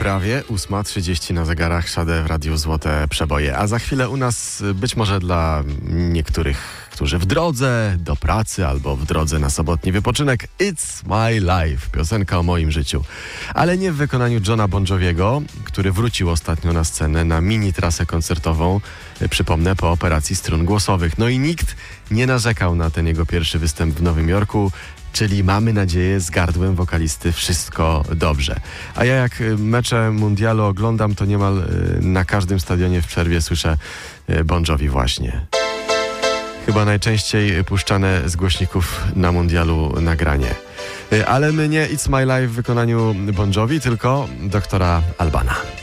Prawie 8:30 na zegarach. Szadę w Radiu Złote Przeboje. A za chwilę u nas, być może dla niektórych, którzy w drodze do pracy albo w drodze na sobotni wypoczynek, It's My Life, piosenka o moim życiu. Ale nie w wykonaniu Johna Bon Joviego, który wrócił ostatnio na scenę na mini trasę koncertową, przypomnę, po operacji strun głosowych. No i nikt nie narzekał na ten jego pierwszy występ w Nowym Jorku, czyli mamy nadzieję, z gardłem wokalisty wszystko dobrze. A ja jak mecze mundialu oglądam, to niemal na każdym stadionie w przerwie słyszę Bon Jovi właśnie. Chyba najczęściej puszczane z głośników na mundialu nagranie. Ale my nie It's My Life w wykonaniu Bon Jovi, tylko doktora Albana.